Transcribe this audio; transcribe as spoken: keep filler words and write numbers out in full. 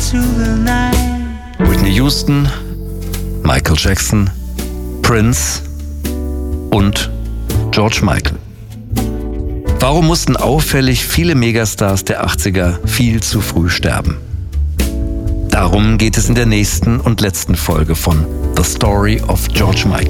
Whitney Houston, Michael Jackson, Prince und George Michael. Warum mussten auffällig viele Megastars der achtziger viel zu früh sterben? Darum geht es in der nächsten und letzten Folge von The Story of George Michael.